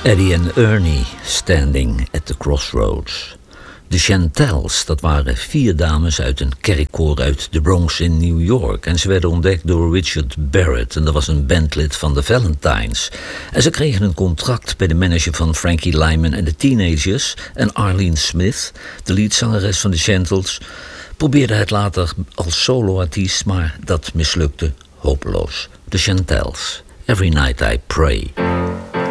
Eddie en Ernie, Standing at the Crossroads. De Chantels, dat waren 4 dames uit een kerkkoor uit de Bronx in New York. En ze werden ontdekt door Richard Barrett. En dat was een bandlid van de Valentines. En ze kregen een contract bij de manager van Frankie Lyman en de Teenagers. En Arlene Smith, de leadzangeres van de Chantels, probeerde het later als soloartiest, maar dat mislukte hopeloos. De Chantels, Every Night I Pray.